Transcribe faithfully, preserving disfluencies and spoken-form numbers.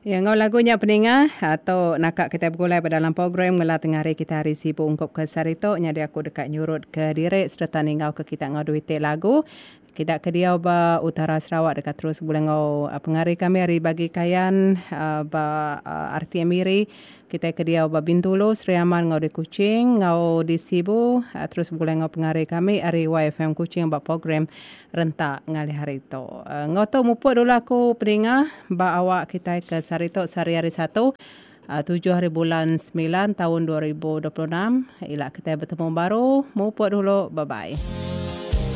Ya, ngau lagunya pendengar atau nakak kita bergulai pada dalam program ngelah tengah hari kita hari sibuk ungkap ke sarito nyadi aku dekat nyurut ke direk serta ningau ke kita ngau duite lagu kita ke dia ba utara Sarawak dekat terus boleh ngau uh, pengari kami hari bagi kayan uh, ba uh, arti emiri kita ke dia ba Bintulu Sri Aman ngau di Kuching ngau di Sibu uh, terus boleh ngau pengari kami hari Y F M Kuching ba program rentak ngali hari itu. Uh, ngau tu mupuk dulu aku pendengar ba awak kita ke sarito sehari hari satu uh, tujuh hari bulan sembilan tahun dua ribu dua puluh enam. Ila kita bertemu baru. Mupuk dulu. Bye bye.